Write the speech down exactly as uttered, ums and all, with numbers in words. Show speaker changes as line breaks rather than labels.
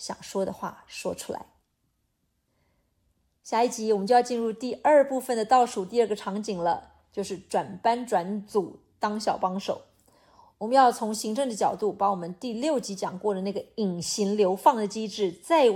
想说的话说出来。下一集我们就要进入第二部分的倒数第二个场景了，就是转班转组当小帮手。我们要从行政的角度把我们第六集讲过的那个隐形流放的机制再